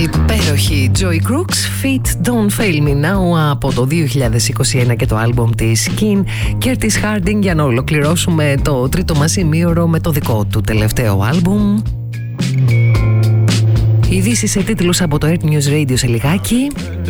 Υπέροχη Joy Crooks, Feet Don't Fail Me Now από το 2021 και το άλμπουμ της Kin Curtis Harding, για να ολοκληρώσουμε το τρίτο μας ημίωρο με το δικό του τελευταίο άλμπουμ. Ειδήσεις σε τίτλους από το Earth News Radio σε λιγάκι.